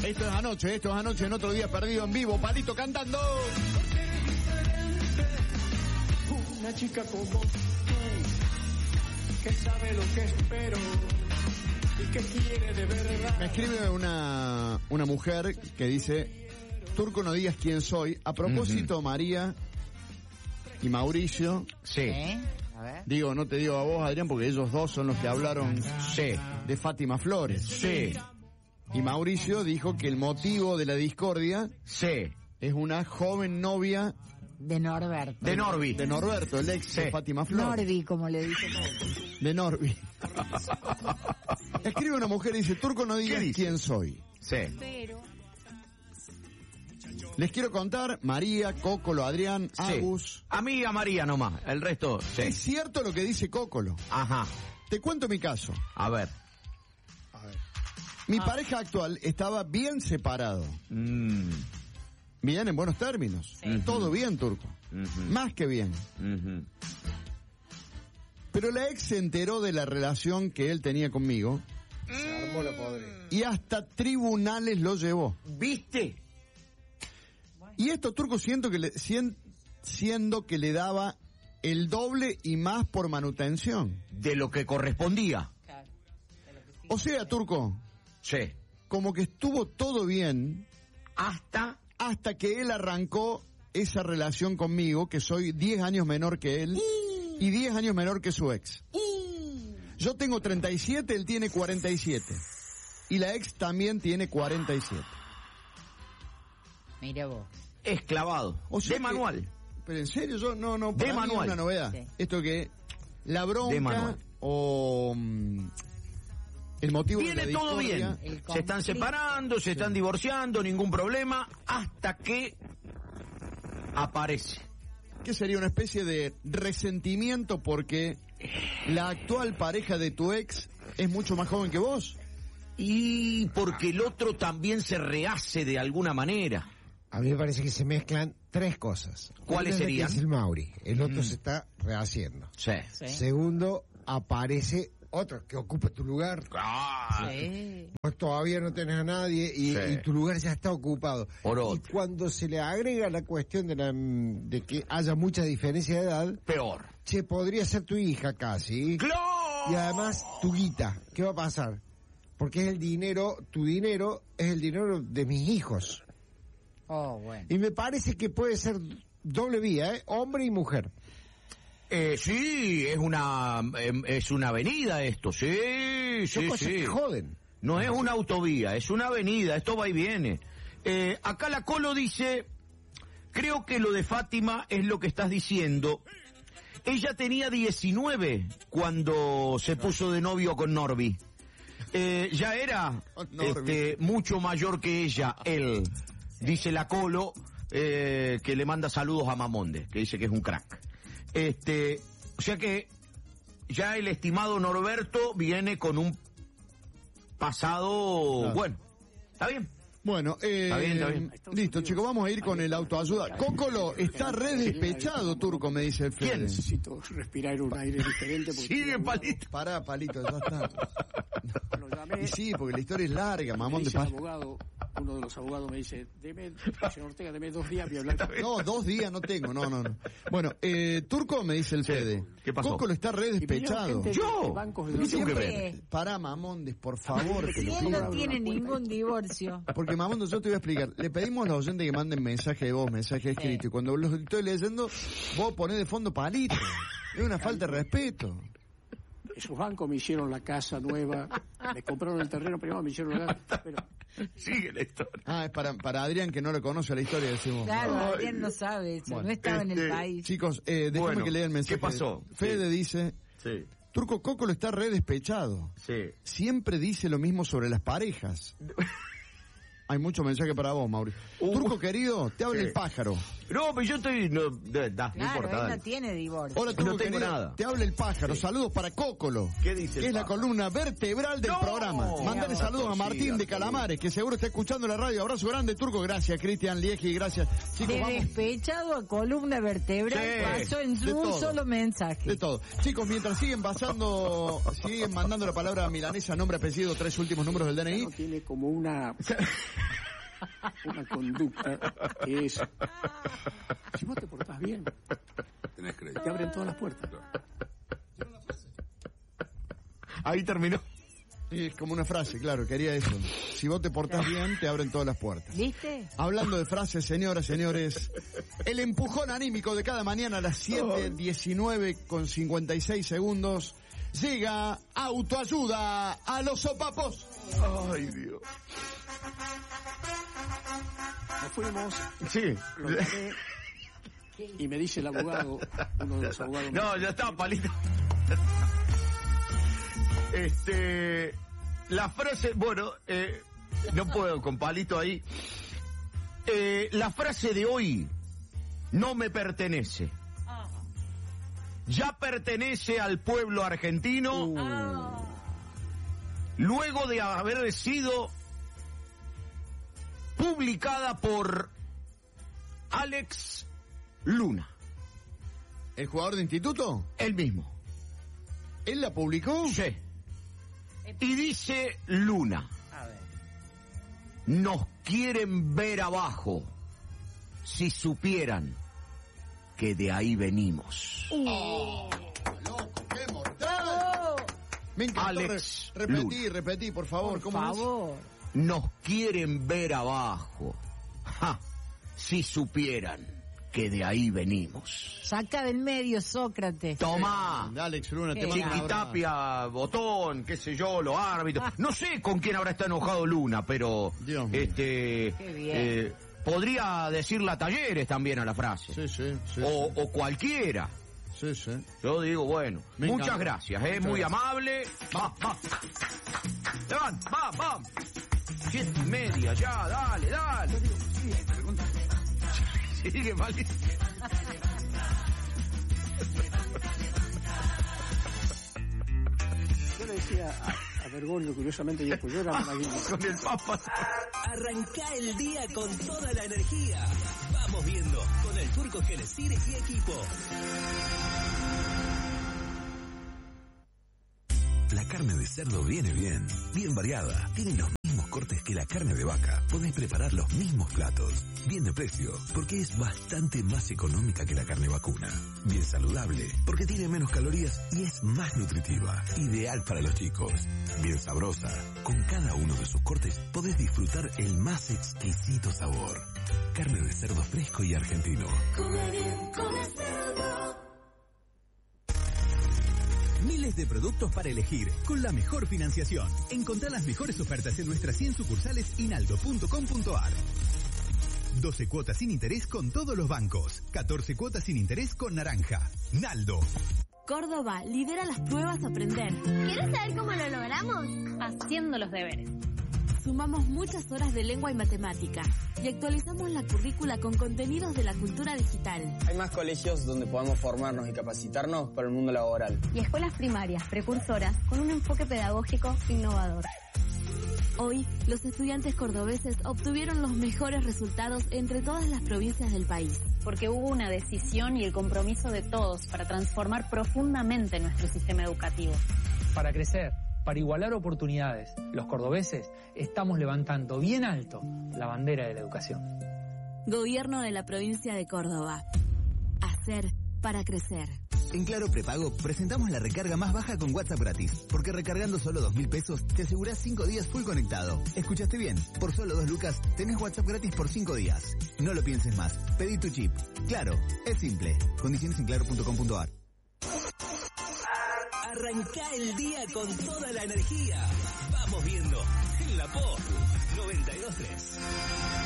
Esto es anoche en Otro Día Perdido en vivo, Palito cantando. Una chica como tú, que sabe lo que espero y que quiere de verdad. Me escribe una mujer que dice: Turco, no digas quién soy. A propósito, María y Mauricio. Sí. A ver. Digo, no te digo a vos, Adrián, porque ellos dos son los que hablaron de Fátima Flores. Sí. Y Mauricio dijo que el motivo de la discordia Sí. es una joven novia De Norberto. De Norby. de Norberto, el ex de Fátima Flores. Norby, como le dice. De Norby. Escribe una mujer y dice: Turco, no digas dice? quién soy. Sí. Pero... Les quiero contar, María, Cócolo, Adrián, Agus. A mí y a María nomás, el resto, sí. Es cierto lo que dice Cócolo. Ajá. Te cuento mi caso. A ver. Mi pareja actual estaba bien separado. Bien, en buenos términos. Todo bien, Turco. Más que bien. Pero la ex se enteró de la relación que él tenía conmigo. Se armó la podrida. Y hasta tribunales lo llevó. ¿Viste? Y esto, Turco, siento que siendo que le daba el doble y más por manutención. De lo que correspondía. Claro. O sea, Turco, Sí. como que estuvo todo bien Hasta que él arrancó esa relación conmigo, que soy 10 años menor que él y 10 años menor que su ex. Yo tengo 37, él tiene 47. Y la ex también tiene 47. Mira vos. es clavado. O sea de manual. Pero en serio, yo no De para mí manual. es una novedad. Sí. Esto que la De bronca manual. o el motivo de la Viene todo discordia, bien. El Se están conflicto. separando, se están divorciando, ningún problema, hasta que aparece. que sería una especie de resentimiento porque la actual pareja de tu ex es mucho más joven que vos. Y porque el otro también se rehace de alguna manera. A mí me parece que se mezclan tres cosas. ¿Cuáles Una es la que serían? es el Mauri, el otro se está rehaciendo. Sí. Sí. Segundo, aparece otro que ocupa tu lugar. Ah, Sí. Vos todavía no tenés a nadie y, Sí. y tu lugar ya está ocupado. Por Y otro. cuando se le agrega la cuestión de que haya mucha diferencia de edad, Peor. che, podría ser tu hija casi. ¡Claro! Y además tu guita. ¿Qué va a pasar? Porque es el dinero, tu dinero es el dinero de mis hijos. Oh, bueno. Y me parece que puede ser doble vía, hombre y mujer. Sí, es una avenida esto, sí, Son sí, cosas sí. que joden. No es una autovía, es una avenida, esto va y viene. Acá la Colo dice, creo que lo de Fátima es lo que estás diciendo. Ella tenía 19 cuando se puso de novio con Norby. Ya era Norby. mucho mayor que ella, él. Dice la Colo, que le manda saludos a Mamonde, que dice que es un crack. O sea que ya el estimado Norberto viene con un pasado, Claro. bueno, está bien. Bueno, Está bien. listo, chicos, vamos a ir con el autoayuda. Cócolo está re despechado, Turco, me dice el Fede. ¿Quién? Necesito respirar un aire diferente. Porque Sigue, Palito. Pará, Palito, ya está. Lo llamé. Y sí, porque la historia es larga, Me mamón de dice el pal. abogado, uno de los abogados me dice, señor Ortega, deme 2 días, voy a hablar. No, 2 días no tengo, no. Bueno, Turco, me dice el Sí, Fede. ¿qué pasó? Cócolo está re Y vinieron despechado. gente de Yo. bancos de ¿Qué tengo que Siempre- ver? Pará, Mamondes, por favor. Que Si lo él pido. no tiene ningún divorcio. Porque, Mamondes, yo te voy a explicar. Le pedimos a los oyentes que manden mensaje de voz, mensaje escrito. Y cuando los estoy leyendo, vos ponés de fondo Palito. Es una falta de respeto. Esos bancos me hicieron la casa nueva, me compraron el terreno primero, me hicieron la casa, pero Sigue la historia. Ah, es para Adrián, que no le conoce la historia, decimos. Claro, Adrián no sabe eso. Bueno, no estaba en el país. Chicos, déjame Bueno, que lea el mensaje. ¿qué pasó? Fede dice, Sí, Turco Cócolo está re despechado. sí. Siempre dice lo mismo sobre las parejas. Hay mucho mensaje para vos, Mauricio. Turco querido, te habla Sí. el pájaro. No, pero yo estoy, no Claro, importa. él dale. no tiene divorcio. Hola, Turco No tengo querido, nada. te habla el pájaro. Saludos para Cócolo. ¿Qué dice el Que es la pájaro? columna vertebral del No. programa. Mandale Mira, saludos a Martín de Calamares, que seguro está escuchando la radio. Abrazo grande, Turco. Gracias, Cristian Liegi, gracias. Chicos, De vamos. despechado a columna vertebral Sí, pasó en de un todo. solo mensaje. De todo. Chicos, mientras siguen mandando la palabra milanesa, nombre, apellido, 3 últimos números del DNI. no tiene como una una conducta que es, si vos te portás bien, Tenés crédito. te abren todas las puertas. Ahí terminó. Sí, es como una frase, claro, quería eso. Si vos te portás bien, te abren todas las puertas. ¿Viste? Hablando de frases, señoras, señores, el empujón anímico de cada mañana a las 7:19 con 56 segundos. Llega Autoayuda a los sopapos. Ay, Dios. Nos fuimos, Sí. lo llamé, y me dice el abogado, uno de los abogados... No, ya está, Palito. La frase, bueno, no puedo con Palito ahí. La frase de hoy no me pertenece. Ya pertenece al pueblo argentino. Luego de haber sido publicada por Alex Luna. ¿El jugador de instituto? Él mismo. ¿Él la publicó? Sí. Y dice Luna, nos quieren ver abajo, si supieran que de ahí venimos. ¡Oh, loco, qué mortal! Me encantó. Alex Repetí, por favor. Por ¿Cómo es? favor. Nos quieren ver abajo, ja, si supieran que de ahí venimos. Saca del medio, Sócrates. Tomá. Alex Luna, te Qué mando un abrazo. Chiquitapia, Botón, qué sé yo, los árbitros. No sé con quién habrá estado enojado Luna, pero Dios mío. bien. podría decirla Talleres también a la frase. Sí. O cualquiera. Sí. Yo digo, bueno, Me muchas encanta. gracias, Muchas muy gracias. amable. Va. Levanta, va. 7:30, ya, dale. Sigue, Palito. Yo le decía a Bergoglio, curiosamente, y pues yo era monaguillo. Con el Papa. Arranca el día con toda la energía. Vamos viendo con el Turco Genesir y equipo. La carne de cerdo viene bien variada. Tiene los mismos cortes que la carne de vaca. Podés preparar los mismos platos. Bien de precio, porque es bastante más económica que la carne vacuna. Bien saludable, porque tiene menos calorías y es más nutritiva. Ideal para los chicos. Bien sabrosa. Con cada uno de sus cortes podés disfrutar el más exquisito sabor. Carne de cerdo fresco y argentino. Come bien, come cerdo. Miles de productos para elegir, con la mejor financiación. Encontrá las mejores ofertas en nuestras 100 sucursales inaldo.com.ar. 12 cuotas sin interés con todos los bancos. 14 cuotas sin interés con Naranja. Naldo. Córdoba lidera las pruebas a aprender. ¿Quieres saber cómo lo logramos? Haciendo los deberes. Sumamos muchas horas de lengua y matemática y actualizamos la currícula con contenidos de la cultura digital. Hay más colegios donde podamos formarnos y capacitarnos para el mundo laboral. Y escuelas primarias, precursoras, con un enfoque pedagógico innovador. Hoy, los estudiantes cordobeses obtuvieron los mejores resultados entre todas las provincias del país. Porque hubo una decisión y el compromiso de todos para transformar profundamente nuestro sistema educativo. Para crecer, para igualar oportunidades, los cordobeses estamos levantando bien alto la bandera de la educación. Gobierno de la provincia de Córdoba. Hacer para crecer. En Claro Prepago presentamos la recarga más baja con WhatsApp gratis, porque recargando solo 2.000 pesos te asegurás 5 días full conectado. ¿Escuchaste bien? Por solo 2 lucas tenés WhatsApp gratis por 5 días. No lo pienses más. Pedí tu chip. Claro, es simple. Condiciones en claro.com.ar. Arranca el día con toda la energía. Vamos viendo en la PO 92.3.